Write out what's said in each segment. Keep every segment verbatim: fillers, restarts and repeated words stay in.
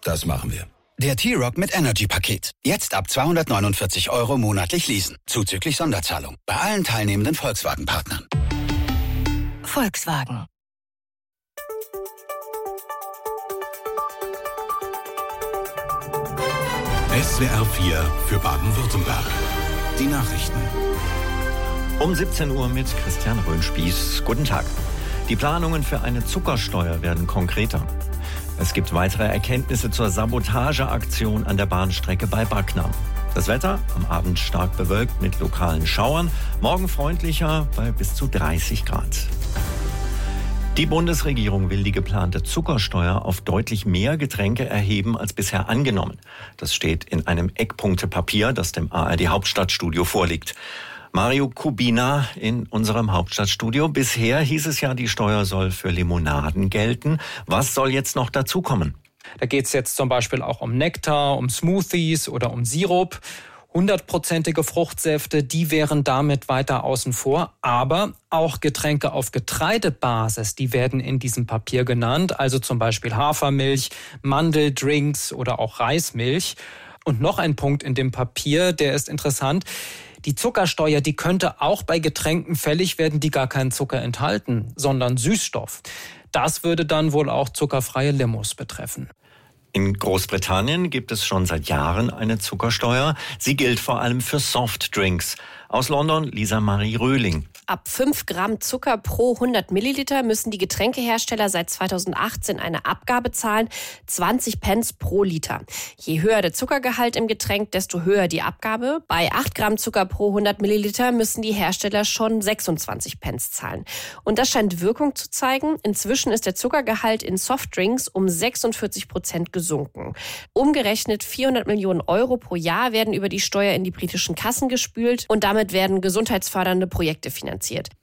Das machen wir. Der T-Roc mit Energy-Paket. Jetzt ab zweihundertneunundvierzig Euro monatlich leasen. Zuzüglich Sonderzahlung. Bei allen teilnehmenden Volkswagen-Partnern. Volkswagen. S W R vier für Baden-Württemberg. Die Nachrichten. Um siebzehn Uhr mit Christian Röhnspieß. Guten Tag. Die Planungen für eine Zuckersteuer werden konkreter. Es gibt weitere Erkenntnisse zur Sabotageaktion an der Bahnstrecke bei Backnang. Das Wetter am Abend stark bewölkt mit lokalen Schauern, morgen freundlicher bei bis zu dreißig Grad. Die Bundesregierung will die geplante Zuckersteuer auf deutlich mehr Getränke erheben als bisher angenommen. Das steht in einem Eckpunktepapier, das dem A R D Hauptstadtstudio vorliegt. Mario Kubina in unserem Hauptstadtstudio. Bisher hieß es ja, die Steuer soll für Limonaden gelten. Was soll jetzt noch dazukommen? Da geht es jetzt zum Beispiel auch um Nektar, um Smoothies oder um Sirup. Hundertprozentige Fruchtsäfte, die wären damit weiter außen vor. Aber auch Getränke auf Getreidebasis, die werden in diesem Papier genannt. Also zum Beispiel Hafermilch, Mandeldrinks oder auch Reismilch. Und noch ein Punkt in dem Papier, der ist interessant. Die Zuckersteuer, die könnte auch bei Getränken fällig werden, die gar keinen Zucker enthalten, sondern Süßstoff. Das würde dann wohl auch zuckerfreie Limos betreffen. In Großbritannien gibt es schon seit Jahren eine Zuckersteuer. Sie gilt vor allem für Softdrinks. Aus London, Lisa Marie Röhling. Ab fünf Gramm Zucker pro hundert Milliliter müssen die Getränkehersteller seit zweitausendachtzehn eine Abgabe zahlen, zwanzig Pence pro Liter. Je höher der Zuckergehalt im Getränk, desto höher die Abgabe. Bei acht Gramm Zucker pro hundert Milliliter müssen die Hersteller schon sechsundzwanzig Pence zahlen. Und das scheint Wirkung zu zeigen. Inzwischen ist der Zuckergehalt in Softdrinks um sechsundvierzig Prozent gesunken. Umgerechnet vierhundert Millionen Euro pro Jahr werden über die Steuer in die britischen Kassen gespült und damit werden gesundheitsfördernde Projekte finanziert.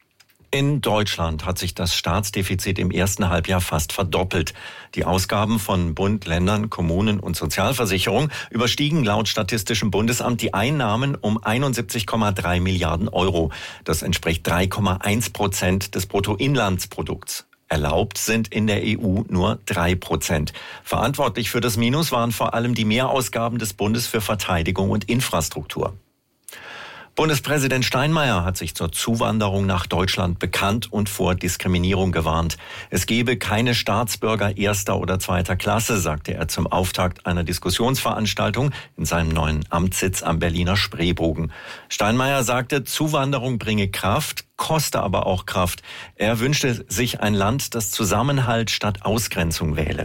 In Deutschland hat sich das Staatsdefizit im ersten Halbjahr fast verdoppelt. Die Ausgaben von Bund, Ländern, Kommunen und Sozialversicherung überstiegen laut Statistischem Bundesamt die Einnahmen um einundsiebzig Komma drei Milliarden Euro. Das entspricht drei Komma eins Prozent des Bruttoinlandsprodukts. Erlaubt sind in der E U nur drei Prozent. Verantwortlich für das Minus waren vor allem die Mehrausgaben des Bundes für Verteidigung und Infrastruktur. Bundespräsident Steinmeier hat sich zur Zuwanderung nach Deutschland bekannt und vor Diskriminierung gewarnt. Es gebe keine Staatsbürger erster oder zweiter Klasse, sagte er zum Auftakt einer Diskussionsveranstaltung in seinem neuen Amtssitz am Berliner Spreebogen. Steinmeier sagte, Zuwanderung bringe Kraft, koste aber auch Kraft. Er wünschte sich ein Land, das Zusammenhalt statt Ausgrenzung wähle.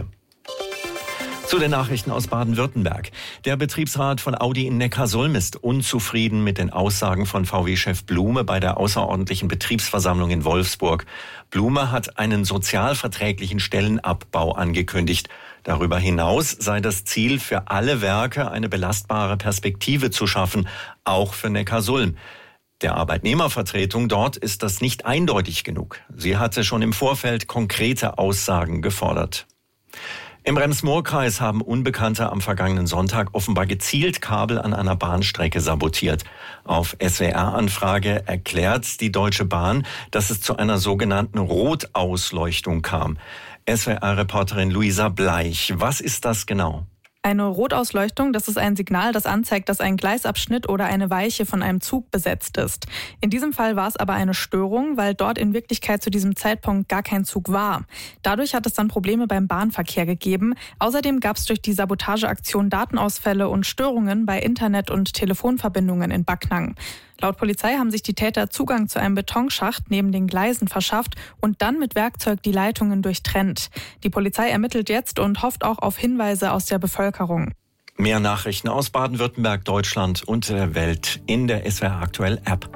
Zu den Nachrichten aus Baden-Württemberg. Der Betriebsrat von Audi in Neckarsulm ist unzufrieden mit den Aussagen von V W-Chef Blume bei der außerordentlichen Betriebsversammlung in Wolfsburg. Blume hat einen sozialverträglichen Stellenabbau angekündigt. Darüber hinaus sei das Ziel, für alle Werke eine belastbare Perspektive zu schaffen, auch für Neckarsulm. Der Arbeitnehmervertretung dort ist das nicht eindeutig genug. Sie hatte schon im Vorfeld konkrete Aussagen gefordert. Im Rems-Murr-Kreis haben Unbekannte am vergangenen Sonntag offenbar gezielt Kabel an einer Bahnstrecke sabotiert. Auf S W R-Anfrage erklärt die Deutsche Bahn, dass es zu einer sogenannten Rotausleuchtung kam. S W R-Reporterin Luisa Bleich, was ist das genau? Eine Rotausleuchtung, das ist ein Signal, das anzeigt, dass ein Gleisabschnitt oder eine Weiche von einem Zug besetzt ist. In diesem Fall war es aber eine Störung, weil dort in Wirklichkeit zu diesem Zeitpunkt gar kein Zug war. Dadurch hat es dann Probleme beim Bahnverkehr gegeben. Außerdem gab es durch die Sabotageaktion Datenausfälle und Störungen bei Internet- und Telefonverbindungen in Backnang. Laut Polizei haben sich die Täter Zugang zu einem Betonschacht neben den Gleisen verschafft und dann mit Werkzeug die Leitungen durchtrennt. Die Polizei ermittelt jetzt und hofft auch auf Hinweise aus der Bevölkerung. Mehr Nachrichten aus Baden-Württemberg, Deutschland und der Welt in der S W R Aktuell App.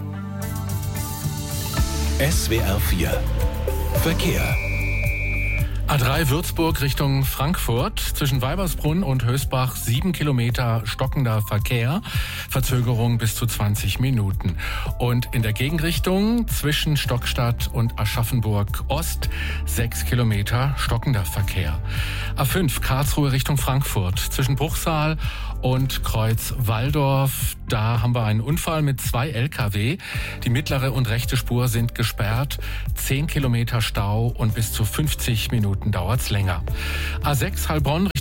S W R vier Verkehr. A drei Würzburg Richtung Frankfurt. Zwischen Weibersbrunn und Hösbach sieben Kilometer stockender Verkehr. Verzögerung bis zu zwanzig Minuten. Und in der Gegenrichtung zwischen Stockstadt und Aschaffenburg Ost sechs Kilometer stockender Verkehr. A fünf Karlsruhe Richtung Frankfurt. Zwischen Bruchsal und Kreuz Walldorf. Da haben wir einen Unfall mit zwei L K W. Die mittlere und rechte Spur sind gesperrt. zehn Kilometer Stau und bis zu fünfzig Minuten dauert's länger. A sechs Heilbronn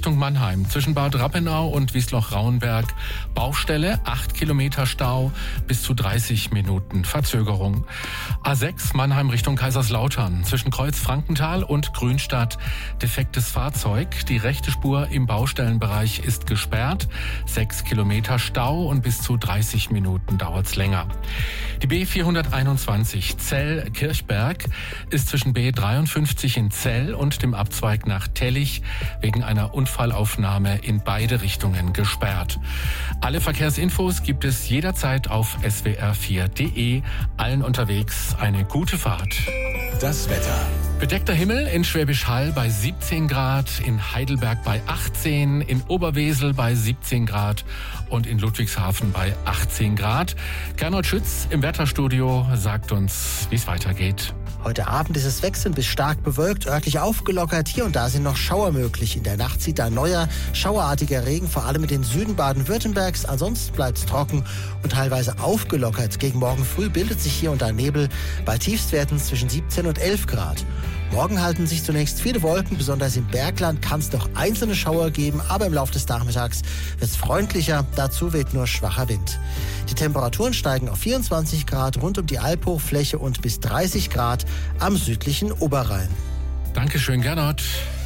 Richtung Mannheim. Zwischen Bad Rappenau und Wiesloch-Rauenberg Baustelle, acht Kilometer Stau, bis zu dreißig Minuten Verzögerung. A sechs Mannheim Richtung Kaiserslautern. Zwischen Kreuz Frankenthal und Grünstadt defektes Fahrzeug. Die rechte Spur im Baustellenbereich ist gesperrt. sechs Kilometer Stau und bis zu dreißig Minuten dauert's länger. Die B vierhunderteinundzwanzig Zell-Kirchberg ist zwischen B dreiundfünfzig in Zell und dem Abzweig nach Tellich wegen einer Unfallaufnahme in beide Richtungen gesperrt. Alle Verkehrsinfos gibt es jederzeit auf s w r vier punkt d e. Allen unterwegs eine gute Fahrt. Das Wetter. Bedeckter Himmel in Schwäbisch Hall bei siebzehn Grad, in Heidelberg bei achtzehn, in Oberwesel bei siebzehn Grad und in Ludwigshafen bei achtzehn Grad. Gernot Schütz im Wetterstudio sagt uns, wie es weitergeht. Heute Abend ist es wechselnd bis stark bewölkt, örtlich aufgelockert. Hier und da sind noch Schauer möglich. In der Nacht zieht ein neuer, schauerartiger Regen, vor allem in den Süden Baden-Württembergs. Ansonsten bleibt es trocken und teilweise aufgelockert. Gegen morgen früh bildet sich hier und da Nebel bei Tiefstwerten zwischen siebzehn und elf Grad. Morgen halten sich zunächst viele Wolken, besonders im Bergland kann es noch einzelne Schauer geben, aber im Laufe des Nachmittags wird es freundlicher, dazu weht nur schwacher Wind. Die Temperaturen steigen auf vierundzwanzig Grad rund um die Alphochfläche und bis dreißig Grad am südlichen Oberrhein. Dankeschön, Gernot.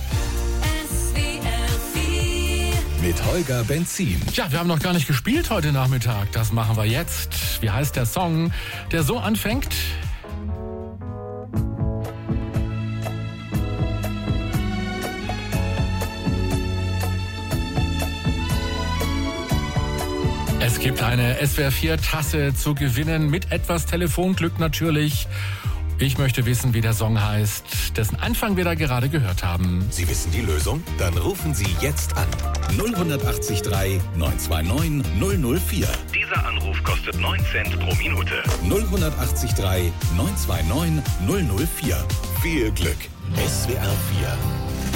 Mit Holger Benzin. Ja, wir haben noch gar nicht gespielt heute Nachmittag. Das machen wir jetzt. Wie heißt der Song, der so anfängt? Es gibt eine S W R vier Tasse zu gewinnen, mit etwas Telefonglück natürlich. Ich möchte wissen, wie der Song heißt, dessen Anfang wir da gerade gehört haben. Sie wissen die Lösung? Dann rufen Sie jetzt an. null acht drei neun zwei neun null null vier. Dieser Anruf kostet neun Cent pro Minute. null acht drei neun zwei neun null null vier. Viel Glück. S W R vier.